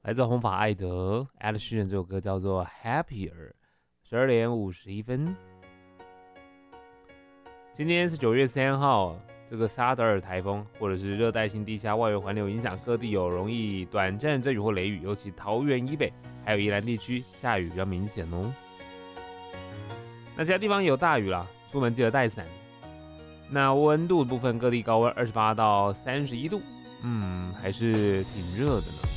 来自红发艾德 Ed Sheeran 这首歌叫做 Happier。12:51。今天是9月3号，这个沙德尔台风或者是热带性低压外围环流影响各地有容易短暂阵雨或雷雨，尤其桃园以北还有宜兰地区下雨比较明显哦。那其他地方也有大雨啦，出门记得带伞。那温度的部分，各地高温28到31度，还是挺热的呢。